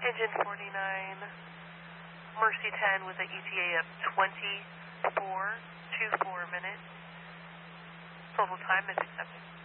Engine 49, Mercy 10 with an ETA of 24 minutes. Total time is accepted.